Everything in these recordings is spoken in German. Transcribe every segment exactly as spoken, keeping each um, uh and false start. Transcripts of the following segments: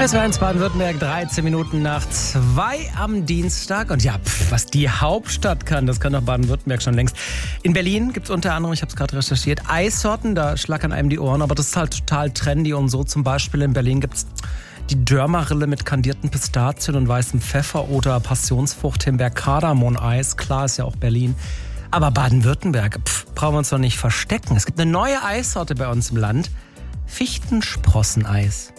Es war in Baden-Württemberg, dreizehn Minuten nach zwei am Dienstag. Und ja, pf, was die Hauptstadt kann, das kann doch Baden-Württemberg schon längst. In Berlin gibt es unter anderem, ich habe es gerade recherchiert, Eissorten, da schlackern einem die Ohren. Aber das ist halt total trendy und so. Zum Beispiel in Berlin gibt es die Dörmarille mit kandierten Pistazien und weißem Pfeffer oder Passionsfrucht, Himbeer, Kardamom-Eis. Klar, ist ja auch Berlin. Aber Baden-Württemberg, pf, brauchen wir uns doch nicht verstecken. Es gibt eine neue Eissorte bei uns im Land. Fichtensprosseneis.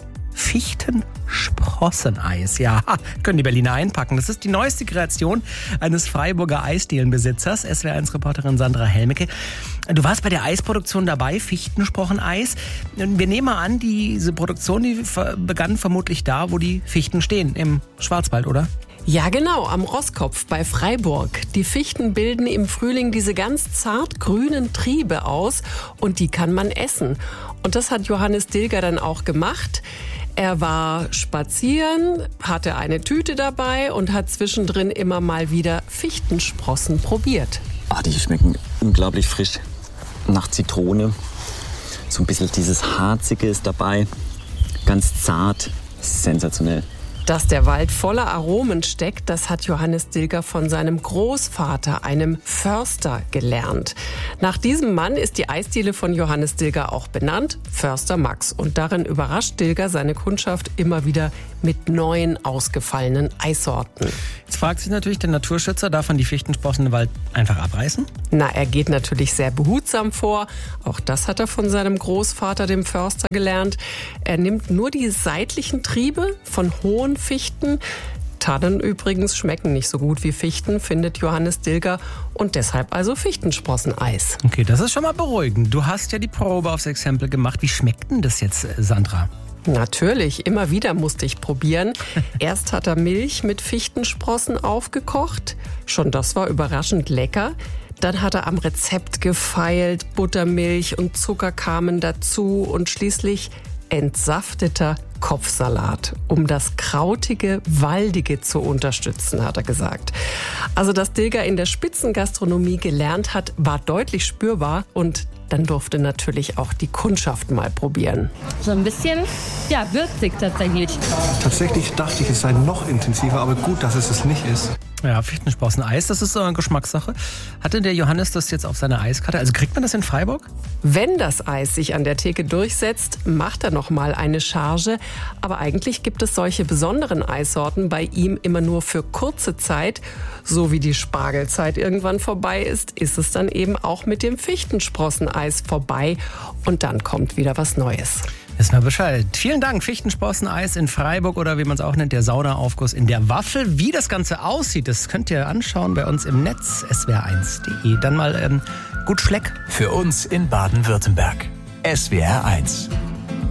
Fichtensprosseneis, ja, können die Berliner einpacken. Das ist die neueste Kreation eines Freiburger Eisdielenbesitzers, S W R eins Reporterin Sandra Helmecke. Du warst bei der Eisproduktion dabei, Fichtensprocheneis. Wir nehmen mal an, diese Produktion, die begann vermutlich da, wo die Fichten stehen, im Schwarzwald, oder? Ja, genau, am Rosskopf bei Freiburg. Die Fichten bilden im Frühling diese ganz zart grünen Triebe aus und die kann man essen. Und das hat Johannes Dilger dann auch gemacht. Er war spazieren, hatte eine Tüte dabei und hat zwischendrin immer mal wieder Fichtensprossen probiert. Ah, die schmecken unglaublich frisch. Nach Zitrone. So ein bisschen dieses Harzige ist dabei. Ganz zart. Sensationell. Dass der Wald voller Aromen steckt, das hat Johannes Dilger von seinem Großvater, einem Förster, gelernt. Nach diesem Mann ist die Eisdiele von Johannes Dilger auch benannt, Förster Max. Und darin überrascht Dilger seine Kundschaft immer wieder mit neuen, ausgefallenen Eissorten. Jetzt fragt sich natürlich der Naturschützer, darf man die Fichtensprossen im Wald einfach abreißen? Na, er geht natürlich sehr behutsam vor. Auch das hat er von seinem Großvater, dem Förster, gelernt. Er nimmt nur die seitlichen Triebe von hohen Fichten. Tannen übrigens schmecken nicht so gut wie Fichten, findet Johannes Dilger, und deshalb also Fichtensprosseneis. Okay, das ist schon mal beruhigend. Du hast ja die Probe aufs Exempel gemacht. Wie schmeckt denn das jetzt, Sandra? Natürlich, immer wieder musste ich probieren. Erst hat er Milch mit Fichtensprossen aufgekocht. Schon das war überraschend lecker. Dann hat er am Rezept gefeilt, Buttermilch und Zucker kamen dazu und schließlich entsafteter Kopfsalat, um das Krautige, Waldige zu unterstützen, hat er gesagt. Also, dass Dilger in der Spitzengastronomie gelernt hat, war deutlich spürbar, und dann durfte natürlich auch die Kundschaft mal probieren. So ein bisschen, ja, würzig tatsächlich. Tatsächlich dachte ich, es sei noch intensiver, aber gut, dass es es nicht ist. Ja, Fichtensprosseneis, das ist so eine Geschmackssache. Hatte der Johannes das jetzt auf seiner Eiskarte? Also kriegt man das in Freiburg? Wenn das Eis sich an der Theke durchsetzt, macht er noch mal eine Charge. Aber eigentlich gibt es solche besonderen Eissorten bei ihm immer nur für kurze Zeit. So wie die Spargelzeit irgendwann vorbei ist, ist es dann eben auch mit dem Fichtensprosseneis vorbei. Und dann kommt wieder was Neues. Wissen wir Bescheid. Vielen Dank. Fichtensprosseneis in Freiburg, oder wie man es auch nennt, der Saunaaufguss in der Waffel. Wie das Ganze aussieht, das könnt ihr anschauen bei uns im Netz, S W R eins punkt de. Dann mal ähm, gut Schleck. Für uns in Baden-Württemberg. S W R eins.